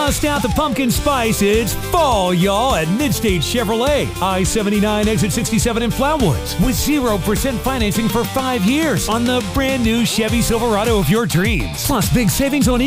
Bust out the pumpkin spice. It's fall, y'all, at Midstate Chevrolet. I-79 exit 67 in Flowood with 0% financing for 5 years on the brand new Chevy Silverado of your dreams. Plus big savings on